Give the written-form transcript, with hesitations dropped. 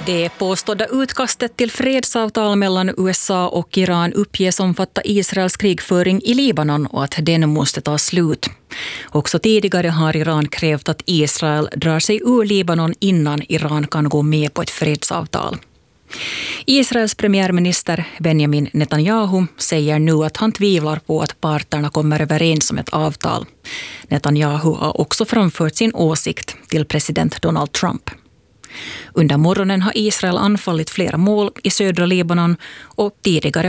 Det påstådda utkastet till fredsavtal mellan USA och Iran uppges omfatta Israels krigföring i Libanon och att den måste ta slut. Också tidigare har Iran krävt att Israel drar sig ur Libanon innan Iran kan gå med på ett fredsavtal. Israels premiärminister Benjamin Netanyahu säger nu att han tvivlar på att parterna kommer överens om ett avtal. Netanyahu har också framfört sin åsikt till president Donald Trump. Under morgonen har Israel anfallit flera mål i södra Libanon och tidigare